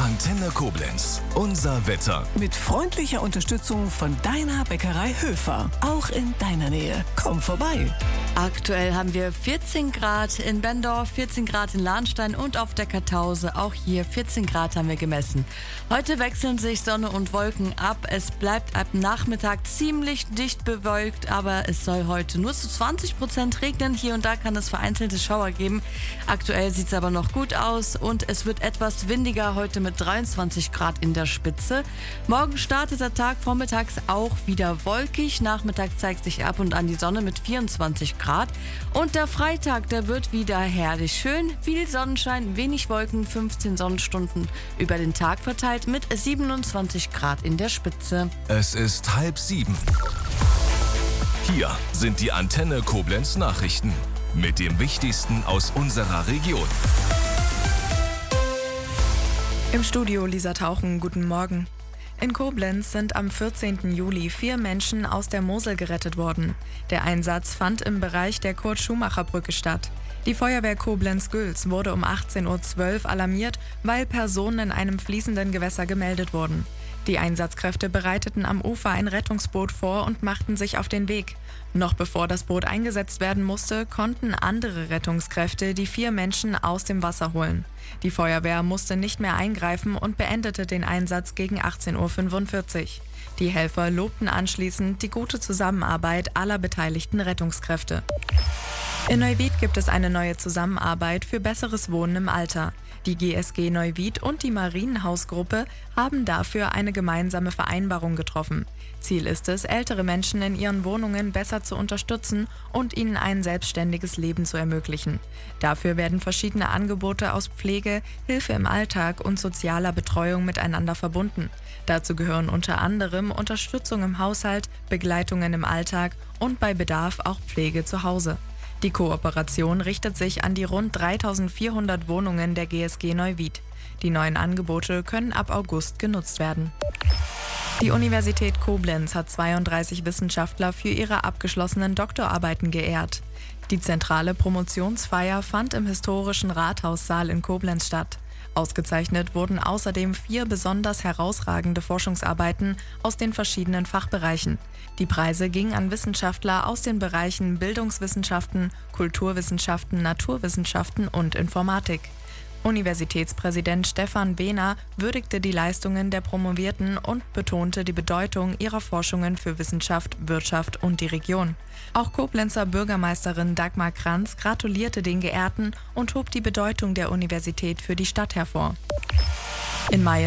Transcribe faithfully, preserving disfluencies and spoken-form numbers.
Antenne Koblenz. Unser Wetter. Mit freundlicher Unterstützung von deiner Bäckerei Höfer. Auch in deiner Nähe. Komm vorbei. Aktuell haben wir vierzehn Grad in Bendorf, vierzehn Grad in Lahnstein und auf der Kartause. Auch hier vierzehn Grad haben wir gemessen. Heute wechseln sich Sonne und Wolken ab. Es bleibt ab Nachmittag ziemlich dicht bewölkt, aber es soll heute nur zu zwanzig Prozent regnen. Hier und da kann es vereinzelte Schauer geben. Aktuell sieht es aber noch gut aus und es wird etwas windiger heute mit dreiundzwanzig Grad in der Spitze. Morgen startet der Tag vormittags auch wieder wolkig. Nachmittags zeigt sich ab und an die Sonne mit vierundzwanzig Grad. Und der Freitag, der wird wieder herrlich schön. Viel Sonnenschein, wenig Wolken, fünfzehn Sonnenstunden über den Tag verteilt mit siebenundzwanzig Grad in der Spitze. Es ist halb sieben. Hier sind die Antenne Koblenz Nachrichten mit dem Wichtigsten aus unserer Region. Im Studio Lisa Tauchen, guten Morgen. In Koblenz sind am vierzehnten Juli vier Menschen aus der Mosel gerettet worden. Der Einsatz fand im Bereich der Kurt-Schumacher-Brücke statt. Die Feuerwehr Koblenz-Gülz wurde um achtzehn Uhr zwölf alarmiert, weil Personen in einem fließenden Gewässer gemeldet wurden. Die Einsatzkräfte bereiteten am Ufer ein Rettungsboot vor und machten sich auf den Weg. Noch bevor das Boot eingesetzt werden musste, konnten andere Rettungskräfte die vier Menschen aus dem Wasser holen. Die Feuerwehr musste nicht mehr eingreifen und beendete den Einsatz gegen achtzehn Uhr fünfundvierzig. Die Helfer lobten anschließend die gute Zusammenarbeit aller beteiligten Rettungskräfte. In Neuwied gibt es eine neue Zusammenarbeit für besseres Wohnen im Alter. Die G S G Neuwied und die Marienhausgruppe haben dafür eine gemeinsame Vereinbarung getroffen. Ziel ist es, ältere Menschen in ihren Wohnungen besser zu unterstützen und ihnen ein selbstständiges Leben zu ermöglichen. Dafür werden verschiedene Angebote aus Pflege, Hilfe im Alltag und sozialer Betreuung miteinander verbunden. Dazu gehören unter anderem Unterstützung im Haushalt, Begleitungen im Alltag und bei Bedarf auch Pflege zu Hause. Die Kooperation richtet sich an die rund dreitausendvierhundert Wohnungen der G S G Neuwied. Die neuen Angebote können ab August genutzt werden. Die Universität Koblenz hat zweiunddreißig Wissenschaftler für ihre abgeschlossenen Doktorarbeiten geehrt. Die zentrale Promotionsfeier fand im historischen Rathaussaal in Koblenz statt. Ausgezeichnet wurden außerdem vier besonders herausragende Forschungsarbeiten aus den verschiedenen Fachbereichen. Die Preise gingen an Wissenschaftler aus den Bereichen Bildungswissenschaften, Kulturwissenschaften, Naturwissenschaften und Informatik. Universitätspräsident Stefan Behner würdigte die Leistungen der Promovierten und betonte die Bedeutung ihrer Forschungen für Wissenschaft, Wirtschaft und die Region. Auch Koblenzer Bürgermeisterin Dagmar Kranz gratulierte den Geehrten und hob die Bedeutung der Universität für die Stadt hervor. In Mai